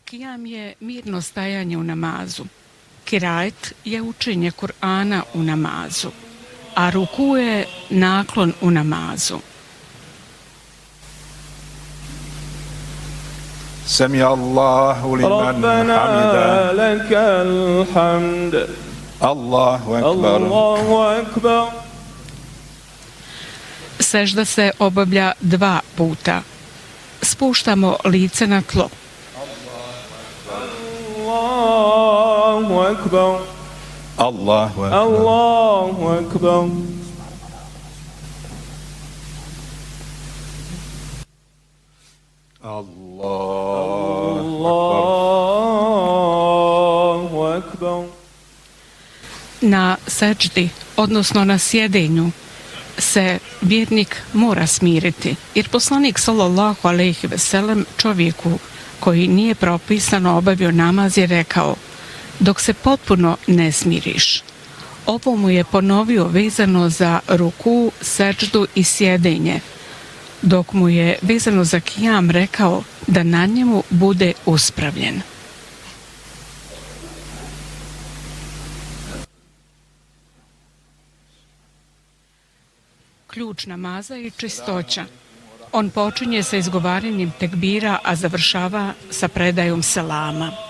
Kijam je mirno stajanje u namazu. Kirajet je učenje Kur'ana u namazu, a ruku je naklon u namazu. سمع الله لمن ربنا حمده لك الحمد الله أكبر الله أكبر. Sežda se obavlja 2 puta. Spuštamo lice na tlo. الله أكبر الله أكبر الله أكبر. الله أكبر. Na seždi, odnosno na sjedenju, se vjernik mora smiriti, jer poslanik sallallahu alejhi ve sellem čovjeku koji nije propisano obavio namaz je rekao: dok se potpuno ne smiriš. Ovo mu je ponovio vezano za ruku, seždu i sjedenje, dok mu je vezano za kijam rekao da na njemu bude uspravljen. Ključ namaza je čistoća. On počinje sa izgovaranjem tekbira, a završava sa predajom selama.